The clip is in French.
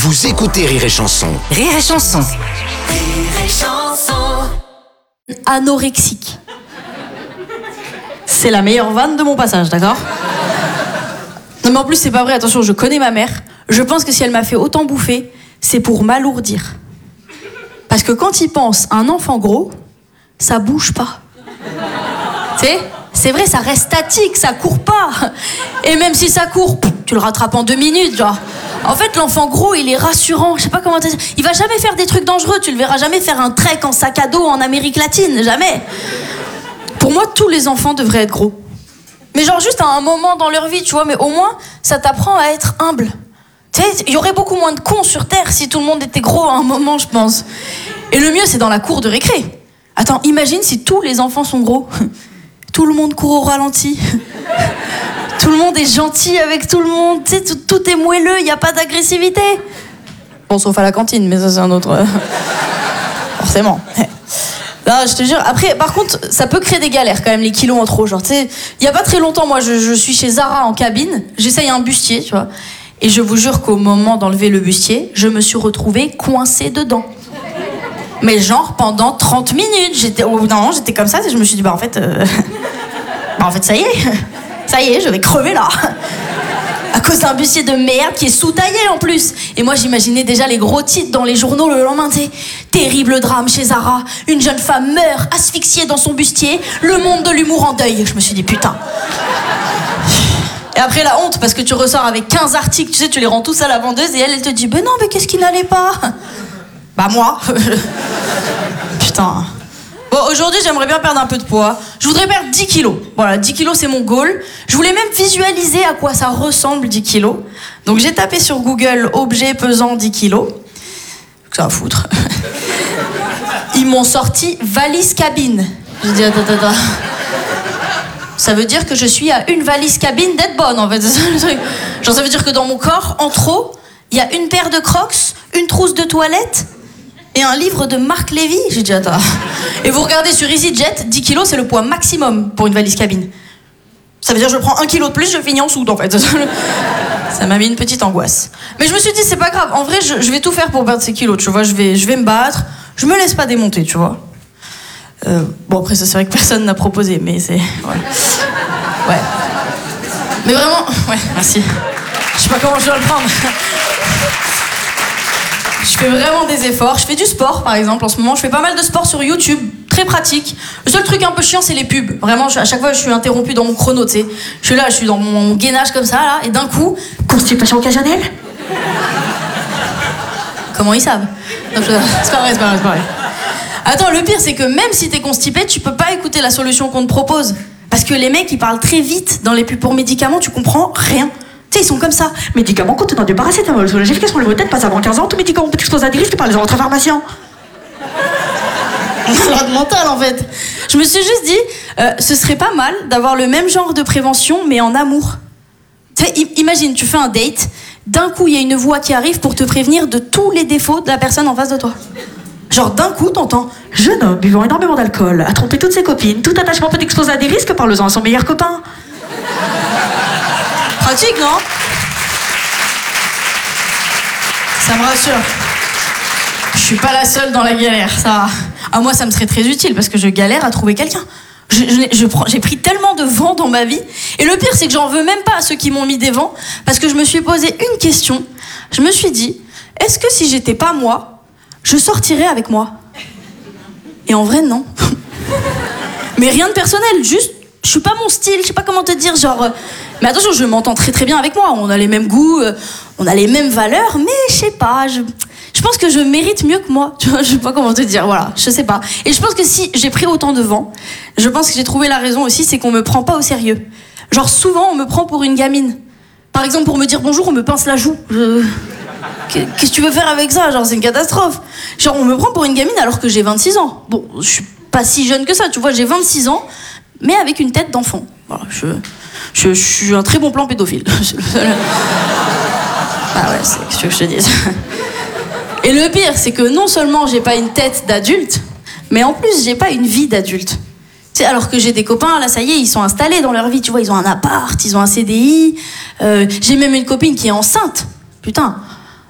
Vous écoutez Rire et Chanson. Rire et Chanson. Rire et Chanson. Anorexique. C'est la meilleure vanne de mon passage, d'accord? Non mais en plus c'est pas vrai, attention, je connais ma mère. Je pense que si elle m'a fait autant bouffer, c'est pour m'alourdir. Parce que quand il pense un enfant gros, ça bouge pas. Tu sais, c'est vrai, ça reste statique, ça court pas. Et même si ça court, tu le rattrapes en 2 minutes, genre. En fait, l'enfant gros, il est rassurant. Je sais pas comment te dire. Il va jamais faire des trucs dangereux. Tu le verras jamais faire un trek en sac à dos en Amérique latine, jamais. Pour moi, tous les enfants devraient être gros. Mais genre juste à un moment dans leur vie, tu vois. Mais au moins, ça t'apprend à être humble. Tu sais, il y aurait beaucoup moins de cons sur Terre si tout le monde était gros à un moment, je pense. Et le mieux, c'est dans la cour de récré. Attends, imagine si tous les enfants sont gros. Tout le monde court au ralenti. Tout le monde est gentil avec tout le monde. Tu sais, tout est moelleux, il n'y a pas d'agressivité. Bon, sauf à la cantine, mais ça, c'est un autre... Forcément. Non, je te jure. Après, par contre, ça peut créer des galères quand même, les kilos en trop. Genre, tu sais, il n'y a pas très longtemps, moi, je suis chez Zara en cabine. J'essaye un bustier, tu vois. Et je vous jure qu'au moment d'enlever le bustier, je me suis retrouvée coincée dedans. Mais genre pendant 30 minutes, au bout d'un moment, j'étais comme ça, et je me suis dit, en fait, ça y est, je vais crever là. À cause d'un bustier de merde qui est sous-taillé en plus. Et moi, j'imaginais déjà les gros titres dans les journaux le lendemain, tu sais. Terrible drame chez Zara, une jeune femme meurt asphyxiée dans son bustier, le monde de l'humour en deuil. Je me suis dit, putain. Et après la honte, parce que tu ressors avec 15 articles, tu sais, tu les rends tous à la vendeuse et elle te dit, ben non, mais qu'est-ce qui n'allait pas? Bah moi. Putain. Bon, aujourd'hui, j'aimerais bien perdre un peu de poids. Je voudrais perdre 10 kilos. Voilà, 10 kilos, c'est mon goal. Je voulais même visualiser à quoi ça ressemble 10 kilos. Donc j'ai tapé sur Google « objet pesant 10 kilos ». Ça va foutre. Ils m'ont sorti « valise cabine ». J'ai dit « attends. Ça veut dire que je suis à une valise cabine d'être bonne, en fait. C'est ça le truc. Genre, ça veut dire que dans mon corps, en trop, il y a une paire de Crocs, une trousse de toilette et un livre de Marc Lévy. J'ai dit, attends. Et vous regardez sur EasyJet, 10 kilos, c'est le poids maximum pour une valise cabine. Ça veut dire que je prends 1 kilo de plus, je finis en soude, en fait. Ça m'a mis une petite angoisse. Mais je me suis dit, c'est pas grave. En vrai, je vais tout faire pour perdre ces kilos, tu vois. Je vais me battre. Je me laisse pas démonter, tu vois. Bon, après, ça, c'est vrai que personne n'a proposé, mais c'est... Ouais. Mais vraiment... Ouais, merci. Je sais pas comment je dois le prendre. Je fais vraiment des efforts. Je fais du sport, par exemple, en ce moment. Je fais pas mal de sport sur YouTube. Très pratique. Le seul truc un peu chiant, c'est les pubs. Vraiment, à chaque fois, je suis interrompue dans mon chrono, tu sais. Je suis dans mon gainage comme ça, là, et d'un coup... Constipation occasionnelle? Comment ils savent? Non, c'est pas vrai. Attends, le pire, c'est que même si t'es constipé, tu peux pas écouter la solution qu'on te propose. Parce que les mecs, ils parlent très vite dans les pubs pour médicaments, tu comprends rien. Tu sais, ils sont comme ça. Médicaments contenant du paracétamol, sur l'efficacité pour les maux de tête, pas avant 15 ans, tout médicament peut exposer à des risques par les autres pharmaciens. Malade mental, en fait. Je me suis juste dit, ce serait pas mal d'avoir le même genre de prévention, mais en amour. Tu sais, imagine, tu fais un date, d'un coup, il y a une voix qui arrive pour te prévenir de tous les défauts de la personne en face de toi. Genre d'un coup, t'entends « Jeune homme buvant énormément d'alcool, a trompé toutes ses copines, tout attachement peut exposer à des risques, parle-en à son meilleur copain. » Pratique, non? Ça me rassure. Je suis pas la seule dans la galère, ça. À moi, ça me serait très utile parce que je galère à trouver quelqu'un. J'ai pris tellement de vent dans ma vie. Et le pire, c'est que j'en veux même pas à ceux qui m'ont mis des vents parce que je me suis posé une question. Je me suis dit, est-ce que si j'étais pas moi, je sortirais avec moi? Et en vrai, non. Mais rien de personnel, juste, je suis pas mon style, je sais pas comment te dire, genre... Mais attention, je m'entends très très bien avec moi, on a les mêmes goûts, on a les mêmes valeurs, mais je sais pas, je pense que je mérite mieux que moi, tu vois, je sais pas comment te dire, voilà, je sais pas. Et je pense que si j'ai pris autant de vent, je pense que j'ai trouvé la raison aussi, c'est qu'on me prend pas au sérieux. Genre souvent, on me prend pour une gamine. Par exemple, pour me dire bonjour, on me pince la joue. Qu'est-ce que tu veux faire avec ça? Genre, c'est une catastrophe. Genre, on me prend pour une gamine alors que j'ai 26 ans. Bon, je suis pas si jeune que ça, tu vois, j'ai 26 ans, mais avec une tête d'enfant. Voilà, je suis un très bon plan pédophile. Ah ouais, c'est ce que je te dis. Et le pire, c'est que non seulement j'ai pas une tête d'adulte, mais en plus, j'ai pas une vie d'adulte. Tu sais, alors que j'ai des copains, là, ça y est, ils sont installés dans leur vie, tu vois, ils ont un appart, ils ont un CDI. J'ai même une copine qui est enceinte. Putain,